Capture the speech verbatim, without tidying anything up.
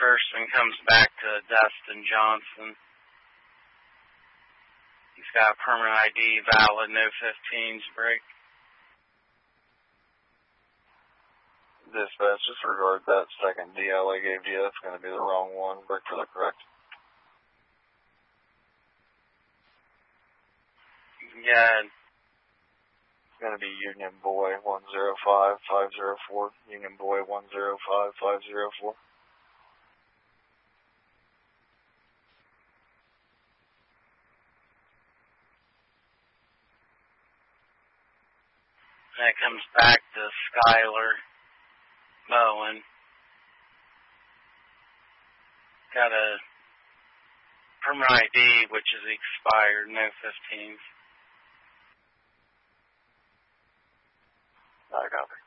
First one comes back to Dustin Johnson. He's got a permanent I D, valid, no fifteens break. Dispatch, disregard that second D L I gave you. That's going to be the wrong one. Break for the correct. Yeah. It's going to be Union Boy one zero five five zero four. Union Boy one zero five five zero four. That comes back to Skylar Bowen. Got a permanent I D, which is expired, no fifteens. I copy.